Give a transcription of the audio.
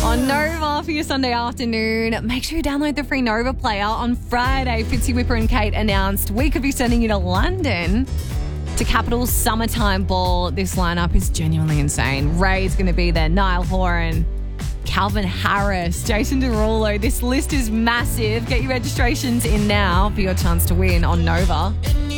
On Nova for your Sunday afternoon. Make sure you download the free Nova player. On Friday, Fitzy, Whipper and Kate announced we could be sending you to London to Capital's Summertime Ball. This lineup is genuinely insane. Ray's going to be there, Niall Horan, Calvin Harris, Jason Derulo. This list is massive. Get your registrations in now for your chance to win on Nova.